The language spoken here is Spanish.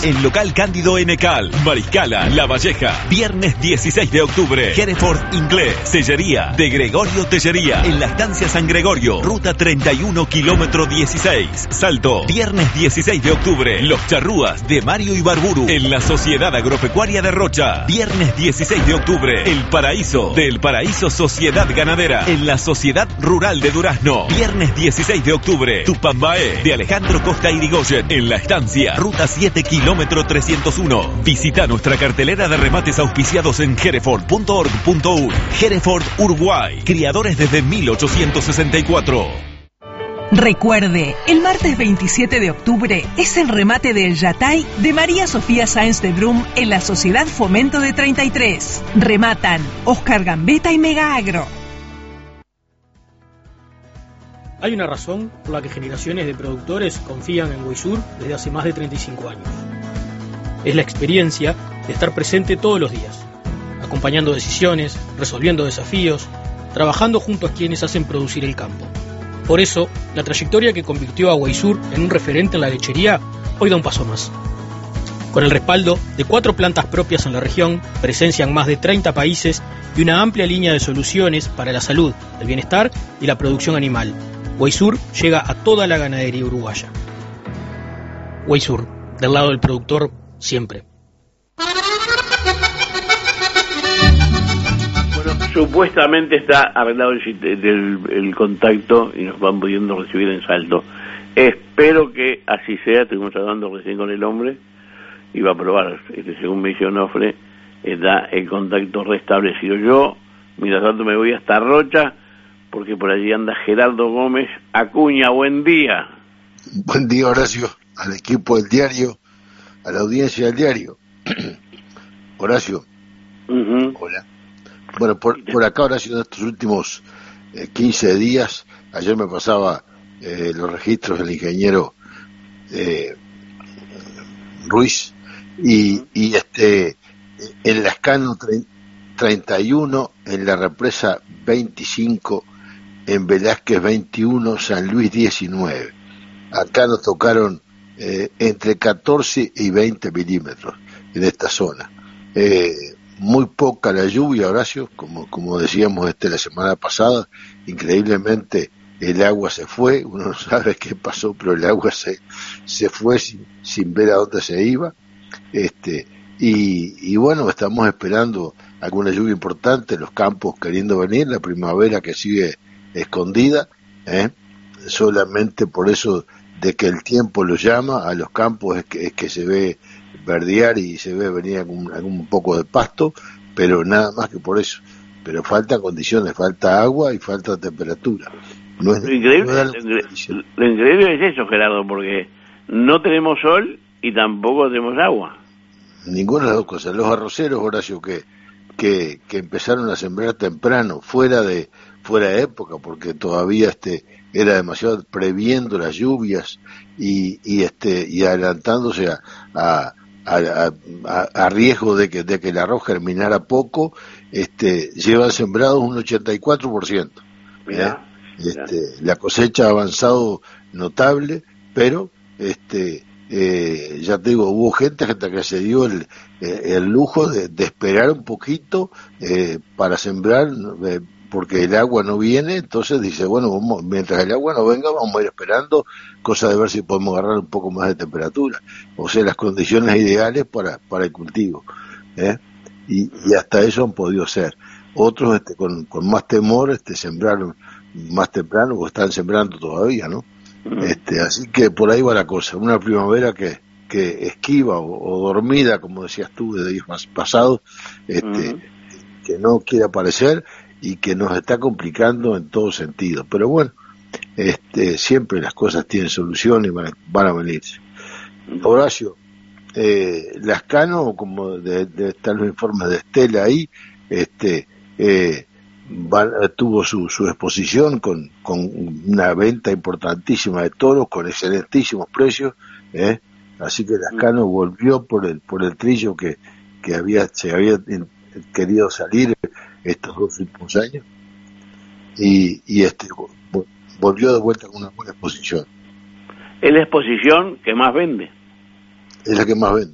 En Local Cándido Enecal, Mariscala, La Valleja. Viernes 16 de octubre. Hereford Inglés. Sellería de Gregorio Tellería. En la estancia San Gregorio. Ruta 31, kilómetro 16. Salto. Viernes 16 de octubre. Los Charrúas de Mario Ibarburu. En la Sociedad Agropecuaria de Rocha. Viernes 16 de octubre. El Paraíso. Del Paraíso Sociedad Ganadera. En la Sociedad Rural de Durazno. Viernes 16 de octubre. Tupambaé. De Alejandro Costa Irigoyen. En la estancia. Ruta 7, kilómetro 301. Visita nuestra cartelera de remates auspiciados en hereford.org.uy. Hereford Uruguay. Criadores desde 1864. Recuerde, el martes 27 de octubre es el remate del Yatay de María Sofía Sáenz de Brum en la Sociedad Fomento de 33. Rematan Oscar Gambetta y Mega Agro. Hay una razón por la que generaciones de productores confían en Weisur desde hace más de 35 años. Es la experiencia de estar presente todos los días, acompañando decisiones, resolviendo desafíos, trabajando junto a quienes hacen producir el campo. Por eso, la trayectoria que convirtió a Weisur en un referente en la lechería hoy da un paso más. Con el respaldo de 4 plantas propias en la región, presencia en más de 30 países y una amplia línea de soluciones para la salud, el bienestar y la producción animal, Weisur llega a toda la ganadería uruguaya. Weisur, del lado del productor, siempre. Bueno, supuestamente está arreglado el contacto y nos van pudiendo recibir en Salto. Espero que así sea. Estuvimos hablando recién con el hombre y va a probar, según me dice Onofre, está el contacto restablecido. Yo, mientras tanto, me voy hasta Rocha, porque por allí anda Gerardo Gómez Acuña. Buen día. Buen día, Horacio, al equipo del diario, a la audiencia del diario. Horacio. Hola. Bueno, por acá, Horacio, en estos últimos 15 días, ayer me pasaba los registros del ingeniero Ruiz, y en la Escano 31, en la represa 25, en Velázquez 21, San Luis 19. Acá nos tocaron entre 14 y 20 milímetros en esta zona. Muy poca la lluvia, Horacio, como decíamos la semana pasada. Increíblemente el agua se fue, uno no sabe qué pasó, pero el agua se fue sin ver a dónde se iba. Y bueno, estamos esperando alguna lluvia importante, los campos queriendo venir, la primavera que sigue escondida, solamente por eso de que el tiempo los llama a los campos es que se ve verdear y se ve venir algún poco de pasto, pero nada más que por eso. Pero faltan condiciones, falta agua y falta temperatura. Lo increíble es eso, Gerardo, porque no tenemos sol y tampoco tenemos agua. Ninguna de las dos cosas. Los arroceros, Horacio, que empezaron a sembrar temprano, fuera de época, porque todavía era demasiado, previendo las lluvias y adelantándose a riesgo de que el arroz germinara poco, llevan sembrados un 84%. Mirá. La cosecha ha avanzado notable, pero ya te digo, hubo gente hasta que se dio el lujo de esperar un poquito para sembrar, porque el agua no viene. Entonces dice, bueno, mientras el agua no venga, vamos a ir esperando, cosa de ver si podemos agarrar un poco más de temperatura, o sea, las condiciones ideales para el cultivo, y hasta eso han podido ser. Otros con más temor sembraron más temprano, o están sembrando todavía, ¿no? Así que por ahí va la cosa, una primavera que esquiva o dormida, como decías tú, de días pasados, que no quiere aparecer y que nos está complicando en todo sentido. Pero bueno, siempre las cosas tienen solución y van a venirse. Horacio, Lascano, como están los informes de Estela ahí, tuvo su exposición con una venta importantísima de toros con excelentísimos precios, así que Lascano volvió por el trillo que se había querido salir estos 2 últimos años, y volvió de vuelta con una buena exposición. Es la exposición que más vende. Es la que más vende.